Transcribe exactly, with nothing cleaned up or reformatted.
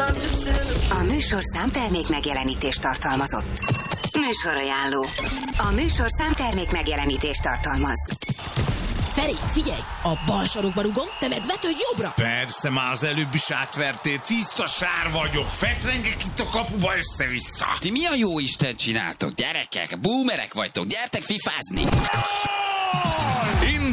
A műsor számtermék megjelenítést tartalmazott. Műsorajánló. A műsor számtermék megjelenítést tartalmaz. Feri, figyelj! A bal sarokba rugom, te meg vetődj jobbra! Persze, már az előbb is átvertél, tiszta sár vagyok, fetrengek itt a kapuba össze-vissza. Ti mi a jó Isten csináltok, gyerekek? Boomerek vagytok, gyertek fifázni!